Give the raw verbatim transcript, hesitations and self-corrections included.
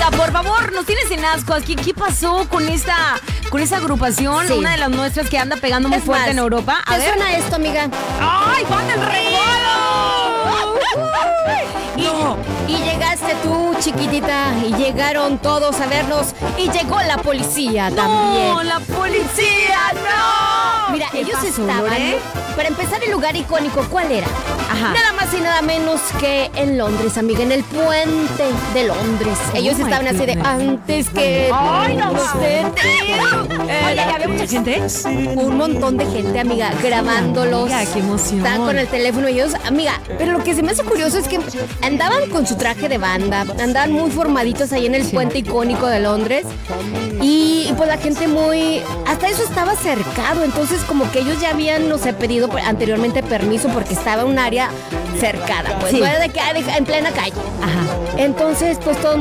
amiga, por favor, nos tienes en ascuas. ¿Qué, qué pasó con esta, con esta agrupación? Sí. Una de las nuestras que anda pegando muy Es fuerte más, en Europa. A ¿Te ver. suena esto, amiga? ¡Ay, van el recuerdo! Y, No. y llegaste tú, chiquitita, y llegaron todos a vernos, y llegó la policía también. ¡No, la policía! ¡No! Mira, ¿Qué ellos pasó, estaban, Lore? para empezar, el lugar icónico, ¿cuál era? Ajá. Nada más y nada menos que en Londres, amiga, en el puente de Londres. Oh ellos my estaban así de goodness. antes que ¡Ay, no! usted. Oye, ¿había mucha gente? Un montón de gente, amiga, grabándolos. Amiga, qué emoción. Estaban con el teléfono y ellos, amiga, pero lo que se me hace curioso es que andaban con su traje de banda, andaban muy formaditos ahí en el puente icónico de Londres. Y, y pues la gente muy... Hasta eso estaba cercado, entonces como que ellos ya habían, no sé, pedido anteriormente permiso porque estaba en un área cercada, pues Sí. no era de que ah, de- en plena calle. Ajá. Entonces, pues todo